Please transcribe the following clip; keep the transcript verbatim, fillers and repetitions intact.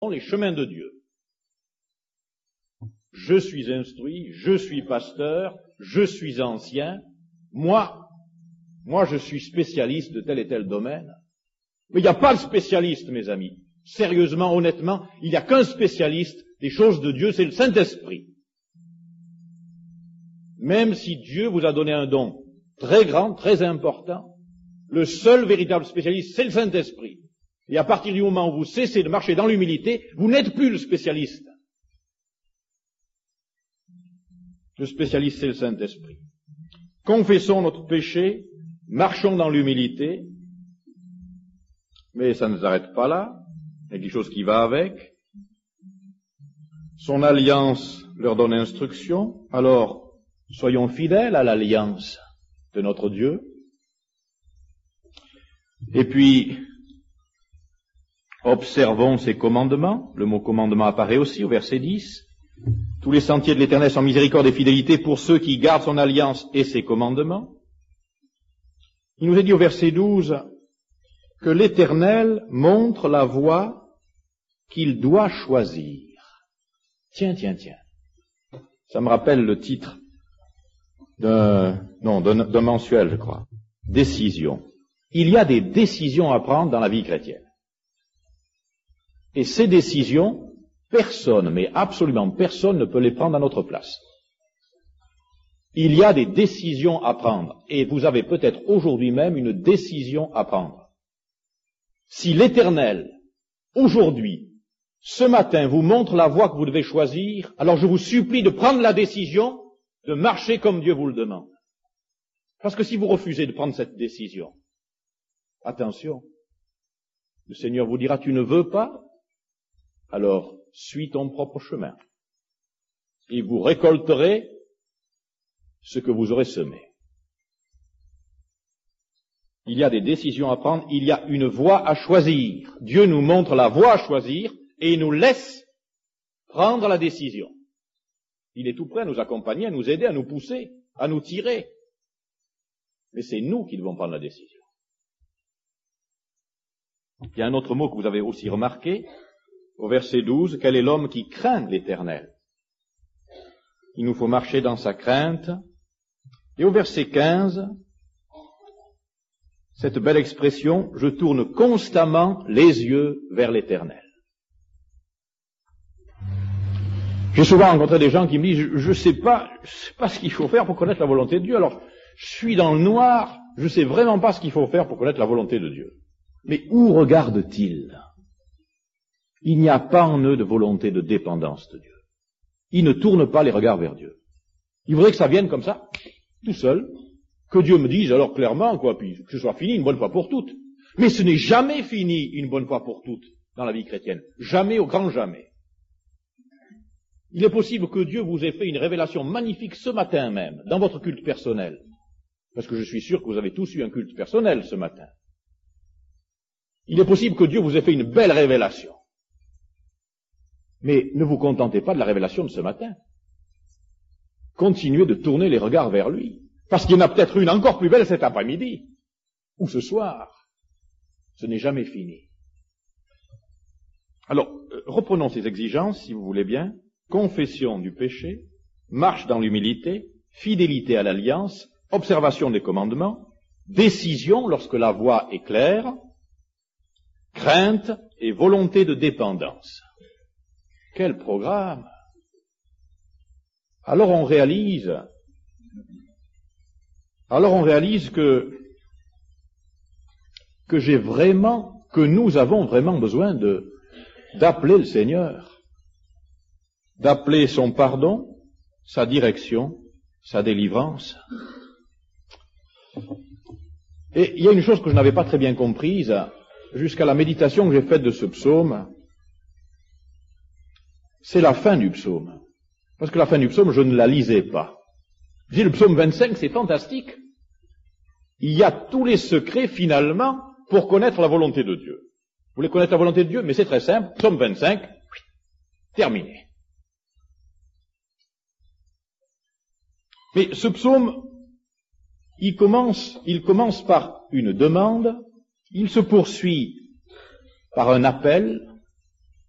les chemins de Dieu. Je suis instruit, je suis pasteur, je suis ancien, moi, moi je suis spécialiste de tel et tel domaine. Mais il n'y a pas de spécialiste, mes amis. Sérieusement, honnêtement, il n'y a qu'un spécialiste des choses de Dieu, c'est le Saint-Esprit. Même si Dieu vous a donné un don très grand, très important, le seul véritable spécialiste, c'est le Saint-Esprit. Et à partir du moment où vous cessez de marcher dans l'humilité, vous n'êtes plus le spécialiste. Le spécialiste, c'est le Saint-Esprit. Confessons notre péché, marchons dans l'humilité, mais ça ne s'arrête pas là, il y a quelque chose qui va avec. Son alliance leur donne instruction, alors soyons fidèles à l'alliance de notre Dieu. Et puis, observons ses commandements. Le mot commandement apparaît aussi au verset dix. Tous les sentiers de l'Éternel sont miséricorde et fidélité pour ceux qui gardent son alliance et ses commandements. Il nous est dit au verset douze que l'Éternel montre la voie qu'il doit choisir. Tiens, tiens, tiens. Ça me rappelle le titre d'un, non, d'un, d'un mensuel, je crois. Décision. Il y a des décisions à prendre dans la vie chrétienne. Et ces décisions, personne, mais absolument personne ne peut les prendre à notre place. Il y a des décisions à prendre, et vous avez peut-être aujourd'hui même une décision à prendre. Si l'Éternel, aujourd'hui, ce matin, vous montre la voie que vous devez choisir, alors je vous supplie de prendre la décision de marcher comme Dieu vous le demande. Parce que si vous refusez de prendre cette décision, attention, le Seigneur vous dira, tu ne veux pas, alors suis ton propre chemin. Et vous récolterez ce que vous aurez semé. Il y a des décisions à prendre, il y a une voie à choisir. Dieu nous montre la voie à choisir et il nous laisse prendre la décision. Il est tout prêt à nous accompagner, à nous aider, à nous pousser, à nous tirer. Mais c'est nous qui devons prendre la décision. Il y a un autre mot que vous avez aussi remarqué, au verset douze, quel est l'homme qui craint l'Éternel? Il nous faut marcher dans sa crainte. Et au verset quinze, cette belle expression, je tourne constamment les yeux vers l'Éternel. J'ai souvent rencontré des gens qui me disent, je ne sais pas, je sais pas ce qu'il faut faire pour connaître la volonté de Dieu. Alors, je suis dans le noir, je ne sais vraiment pas ce qu'il faut faire pour connaître la volonté de Dieu. Mais où regardent-ils? Il n'y a pas en eux de volonté de dépendance de Dieu. Ils ne tournent pas les regards vers Dieu. Il faudrait que ça vienne comme ça, tout seul, que Dieu me dise alors clairement, quoi, puis que ce soit fini une bonne fois pour toutes. Mais ce n'est jamais fini une bonne fois pour toutes dans la vie chrétienne. Jamais, au grand jamais. Il est possible que Dieu vous ait fait une révélation magnifique ce matin même, dans votre culte personnel. Parce que je suis sûr que vous avez tous eu un culte personnel ce matin. Il est possible que Dieu vous ait fait une belle révélation. Mais ne vous contentez pas de la révélation de ce matin. Continuez de tourner les regards vers lui. Parce qu'il y en a peut-être une encore plus belle cet après-midi. Ou ce soir. Ce n'est jamais fini. Alors, reprenons ces exigences, si vous voulez bien. Confession du péché, marche dans l'humilité, fidélité à l'alliance, observation des commandements, décision lorsque la voie est claire, crainte et volonté de dépendance. Quel programme! Alors on réalise, alors on réalise que, que j'ai vraiment, que nous avons vraiment besoin de, d'appeler le Seigneur, d'appeler son pardon, sa direction, sa délivrance. Et il y a une chose que je n'avais pas très bien comprise jusqu'à la méditation que j'ai faite de ce psaume, c'est la fin du psaume. Parce que la fin du psaume, je ne la lisais pas. Je dis, le psaume vingt-cinq, c'est fantastique. Il y a tous les secrets, finalement, pour connaître la volonté de Dieu. Vous voulez connaître la volonté de Dieu? Mais c'est très simple. Psaume vingt-cinq, terminé. Mais ce psaume, il commence, il commence par une demande, il se poursuit par un appel,